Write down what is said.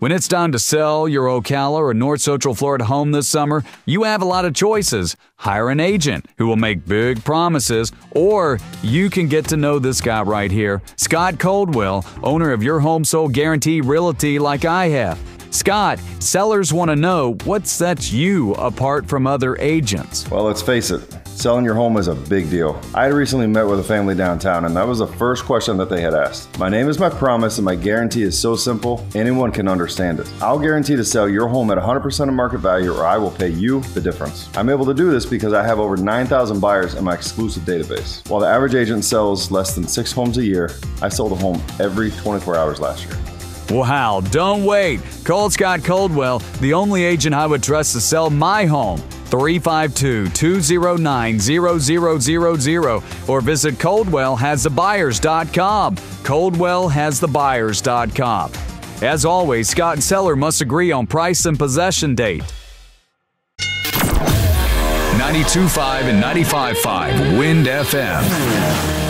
When it's time to sell your Ocala or North Central Florida home this summer, you have a lot of choices. Hire an agent who will make big promises, or you can get to know this guy right here, Scott Coldwell, owner of Your Home Sold Guarantee Realty like I have. Scott, sellers want to know what sets you apart from other agents. Well, let's face it, selling your home is a big deal. I had recently met with a family downtown, and that was the first question that they had asked. My name is my promise, and my guarantee is so simple, anyone can understand it. I'll guarantee to sell your home at 100% of market value, or I will pay you the difference. I'm able to do this because I have over 9,000 buyers in my exclusive database. While the average agent sells less than 6 homes a year, I sold a home every 24 hours last year. Wow, don't wait. Call Scott Coldwell, the only agent I would trust to sell my home. 352-209-0000 or visit ColdwellHasTheBuyers.com. ColdwellHasTheBuyers.com. As always, Scott and seller must agree on price and possession date. 92.5 and 95.5 Wind FM.